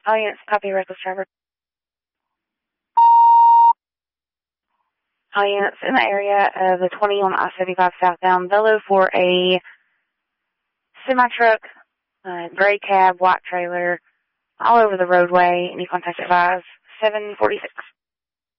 All units, copy, reckless driver. All units in the area of the 20 on I-75 southbound Velo for a semi-truck, gray cab, white trailer, all over the roadway. Any contact advised, 746.